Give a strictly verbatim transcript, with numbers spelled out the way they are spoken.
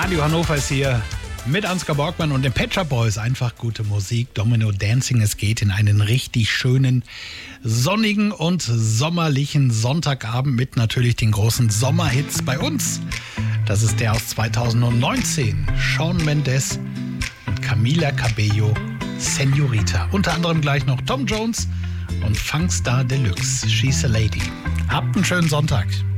Radio Hannover ist hier mit Ansgar Borgmann und den Pet Shop Boys. Einfach gute Musik, Domino Dancing. Es geht in einen richtig schönen, sonnigen und sommerlichen Sonntagabend mit natürlich den großen Sommerhits bei uns. Das ist der aus zweitausendneunzehn. Shawn Mendes und Camila Cabello, Senorita. Unter anderem gleich noch Tom Jones und Funkstar Deluxe, She's a Lady. Habt einen schönen Sonntag.